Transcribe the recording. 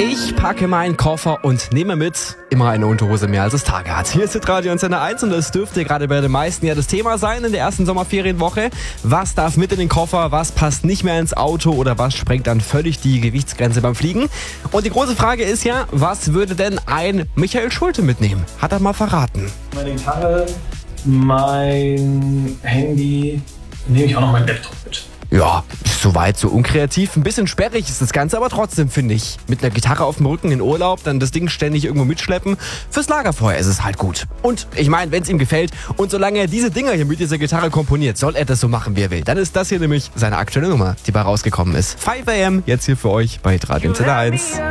Ich packe meinen Koffer und nehme mit immer eine Unterhose mehr, als es Tage hat. Hier ist Hitradio Antenne 1 und das dürfte gerade bei den meisten ja das Thema sein in der ersten Sommerferienwoche. Was darf mit in den Koffer, was passt nicht mehr ins Auto oder was sprengt dann völlig die Gewichtsgrenze beim Fliegen? Und die große Frage ist ja, was würde denn ein Michael Schulte mitnehmen? Hat er mal verraten. Meine Gitarre, mein Handy, nehme ich auch noch meinen Laptop mit. Ja, soweit so unkreativ. Ein bisschen sperrig ist das Ganze, aber trotzdem finde ich. Mit einer Gitarre auf dem Rücken in Urlaub, dann das Ding ständig irgendwo mitschleppen. Fürs Lagerfeuer ist es halt gut. Und ich meine, wenn es ihm gefällt und solange er diese Dinger hier mit dieser Gitarre komponiert, soll er das so machen, wie er will. Dann ist das hier nämlich seine aktuelle Nummer, die bei rausgekommen ist. 5 AM, jetzt hier für euch bei Hitradio Antenne 1.